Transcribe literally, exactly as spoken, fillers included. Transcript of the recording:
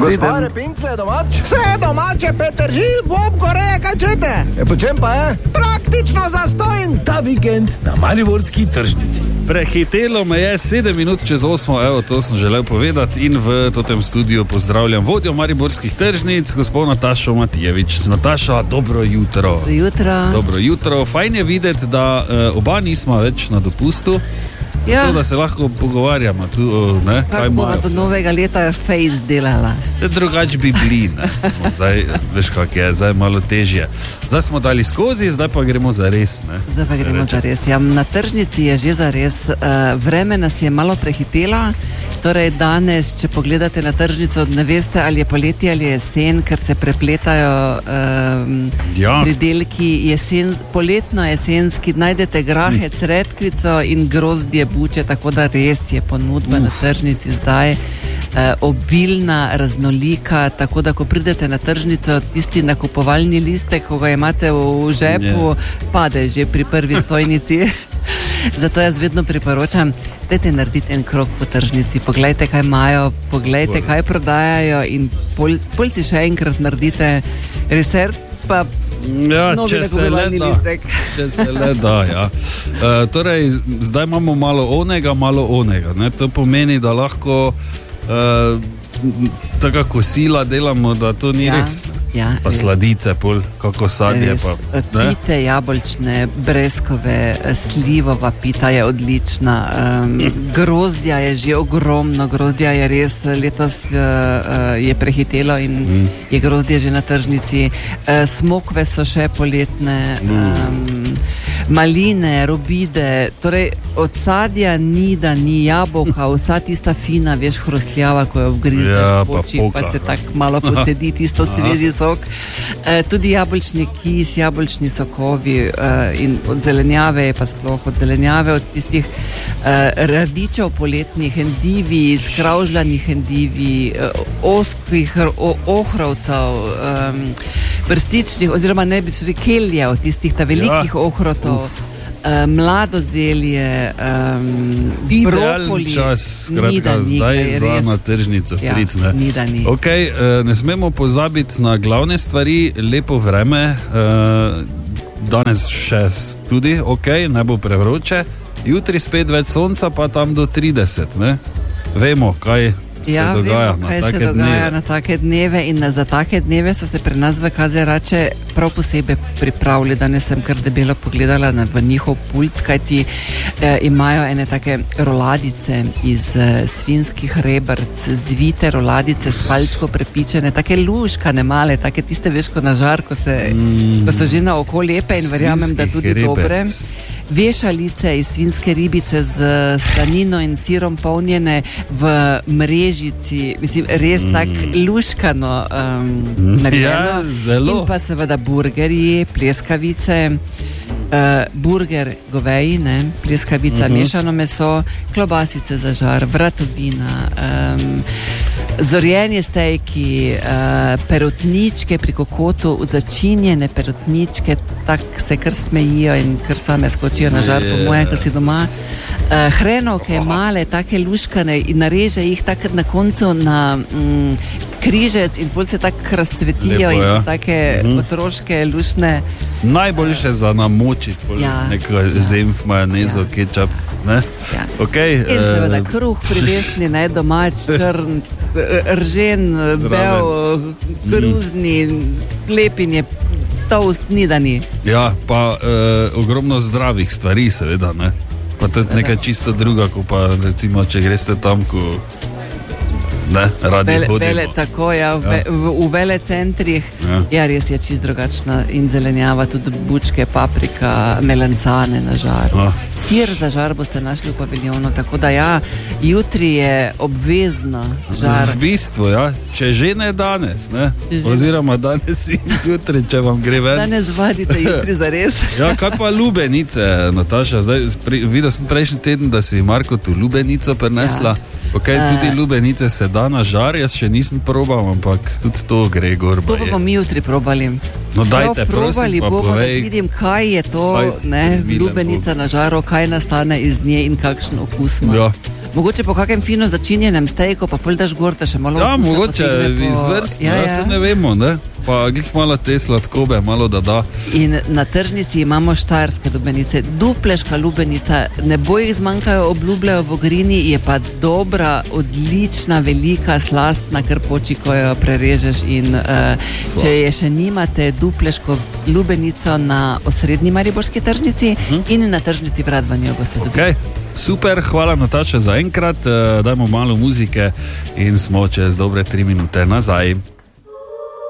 Gospodare pincle domač? Vse domače, Petržil, bob, goreje, kaj čete? E, po čem pa je? Praktično zastojn. Ta vikend na mariborski tržnici. Prehitelo me je sedem minut čez osmo, evo, to sem želel povedati in v totem studiu pozdravljam vodjo mariborskih tržnic, gospod Natašo Matijevič. Nataša, dobro jutro. Jutro. Dobro jutro. Fajn je videti, da uh, oba nismo več na dopustu. Ja. To, da se lahko pogovarjamo tu, ne, kaj bomo imajo. do novega leta face delala. Drugač bi bili, ne. Samo zdaj, veš kak je, zdaj malo težje. Zdaj smo dali skozi, zdaj pa gremo za res, ne. Zdaj pa gremo za res. Ja, na tržnici je že za res. Uh, vreme nas je malo prehitela. Torej danes, če pogledate na tržnico, ne veste, ali je poletje ali jesen, ker se prepletajo um, ja. pridelki jesen, poletno-jesenski. Najdete grahe, cretkvico in grozdje buče, tako da res je ponudba Uf. na tržnici zdaj uh, obilna, raznolika, tako da ko pridete na tržnico, tisti nakupovalni listek, ko ga imate v žepu, yeah. pade že pri prvi stojnici. Zato jaz vedno priporočam, dajte narediti en krog po tržnici, poglejte, kaj imajo, poglejte, kaj prodajajo in pol, pol si še enkrat naredite research, pa ja, novi nakupovalni listek. Če se le da, ja. Uh, torej, zdaj imamo malo onega, malo onega. Ne? To pomeni, da lahko uh, taka kosila delamo, da to ni ja. res. Ja, pa res. Sladice, pol, kako sadje. Pa, pite jabolčne, breskove, slivova pita je odlična. Um, grozdja je že ogromno, grozdja je res letos uh, je prehitelo in mm. je grozdje že na tržnici. Uh, smokve so še poletne, um, maline, robide, torej od sadja ni, da ni jabolka, vsa tista fina, veš, hrustljava, ko jo vgrizdeš, ja, poči, pa, pa se tako malo pocedi tisto sveži sok. E, tudi jabolčni kis, jabolčni sokovi e, in od zelenjave je pa sploh od zelenjave, od tistih e, radičev poletnih, endivi, skravžljanih endivi, e, oskih ohrovtov, e, vrstičnih, oziroma ne bi še kelje od tistih ta velikih ja. ohrovtov. Uh, mlado zelje, um, brokoli, čas, skratka, ni, zdaj ni, za na tržnico ja, prid, ne. Ni, da ni. Okay, uh, ne smemo pozabiti na glavne stvari, lepo vreme, uh, danes še tudi, ok, ne bo prevroče, jutri spet več sonca, pa tam do trideset, ne. Vemo, kaj Ja, se dogaja, vemo, kaj na, se take dogaja na take dneve in za take dneve so se pri nas v K Z Rače prav posebej pripravili. Danes sem kar debelo pogledala na, v njihov pult, kajti eh, imajo ene take roladice iz eh, svinskih rebrc, zvite roladice s palčko prepičene, take luškane male, take tiste veš, ko na žar, ko, se, mm. ko so že na oko lepe in verjamem, da tudi rebrc. Dobre. Vešalice iz svinske ribice z slanino in sirom polnjene v mrežici, mislim, res mm. tako luškano um, narejeno. Ja, zelo. In pa seveda burgerji, pleskavice, uh, burger goveji, ne, pleskavica, uh-huh. mešano meso, klobasice za žar, vratovina, um, zorjeni stejki, uh, perutničke pri kokotu, začinjene perutničke, tako se kar smejijo in kar same skočijo na žar, po mojem, ko si doma. Uh, hrenovke male, take luškane in nareže jih tako na koncu na mm, križec in bolj se tako razcvetijo. Lepo, in ja. Take uh-huh. otroške lušne. Najboljše za namočiti, ja. neko zemf, majonezo, ja. kečap. Ne? Ja. Okay, in seveda uh, kruh privesni, ne, domač, črn, ržen, bel, kruzni, lepin je toast, ni da ni. Ja, pa uh, ogromno zdravih stvari, seveda, ne. Pa to je nekaj čisto druga, ko pa recimo, če greste tam, ko ne, radi vele, hodimo. Vele, tako, ja, ja. v, v, v vele centrih, ja. ja, res je čist drugačna in zelenjava, tudi bučke, paprika, melancane na žar. Ja. Sir za žar boste našli v paviljonu, tako da ja, jutri je obvezno žar. V bistvu, ja, če že ne danes, ne, oziroma danes in jutri, če vam gre ven. Danes vadite jutri za res. Ja, kaj pa lubenice, Nataša, zdaj, pri, videl sem prejšnji teden, da si Marko tu lubenico prinesla. Ja. Ok, tudi lubenice se da na žar, jaz še nisem probal, ampak tudi to gre gor. To bomo mi jutri probali. No dajte, prosim, pa bomo, povej. Da vidim, kaj je to, kaj, ne, lubenica na žaru, kaj nastane iz nje in kakšen okus ima. Ja. Mogoče po kakem fino začinjenem stejku, pa pol daš gor, da še malo... Ja, okusa mogoče potegne po- izvrstno, Ja, ja, ja. se ne vemo, ne? Pa glih malo te sladkobe, malo da da. In na tržnici imamo štajerske lubenice, dupleška lubenica, ne bo jih zmanjkajo, obljubljajo v Ogrini, je pa dobra, odlična, velika, slastna, kar poči, ko jo prerežeš. In uh, če je še nimate, dupleško lubenico na osrednji mariborski tržnici hm? in na tržnici v Radvanju boste dobili. Okay. Super, hvala Nataša za enkrat, uh, dajmo malo muzike in smo čez dobre tri minute nazaj.